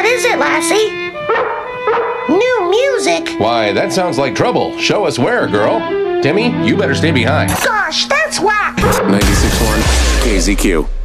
is it, Lassie? New music? Why, that sounds like trouble. Show us where, girl. Timmy, you better stay behind. Gosh, that's whack! 96.1 KZQ.